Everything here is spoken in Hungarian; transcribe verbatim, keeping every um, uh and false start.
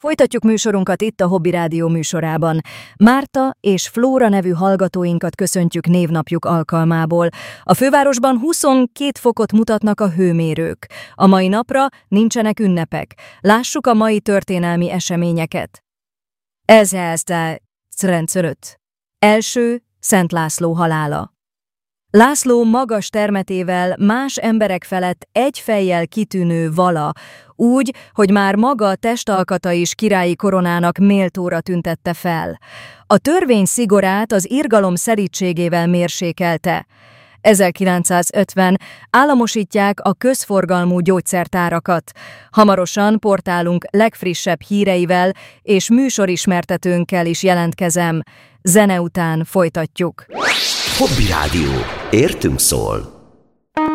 Folytatjuk műsorunkat itt a Hobby Rádió műsorában. Márta és Flóra nevű hallgatóinkat köszöntjük névnapjuk alkalmából. A fővárosban huszonkét fokot mutatnak a hőmérők. A mai napra nincsenek ünnepek. Lássuk a mai történelmi eseményeket. ezerszázharmincöt. Első Szent László halála. László magas termetével más emberek felett egy fejjel kitűnő vala, úgy, hogy már maga a testalkata is királyi koronának méltóra tüntette fel. A törvény szigorát az irgalom szelídségével mérsékelte. ezerkilencszázötven államosítják a közforgalmú gyógyszertárakat. Hamarosan portálunk legfrissebb híreivel és műsorismertetőnkkel is jelentkezem. Zene után folytatjuk. Hobby Rádió. Értünk szól.